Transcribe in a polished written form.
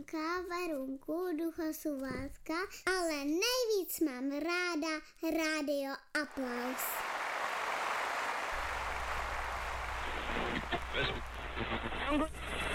Janka, Verunku, Duchosu Válka, ale nejvíc mám ráda Rádio Aplaus.